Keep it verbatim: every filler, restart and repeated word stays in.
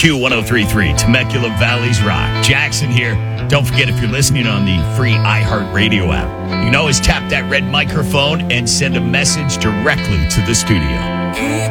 Q one oh three point three, Temecula Valley's Rock. Jackson here. Don't forget, if you're listening on the free iHeartRadio app, you can always tap that red microphone and send a message directly to the studio.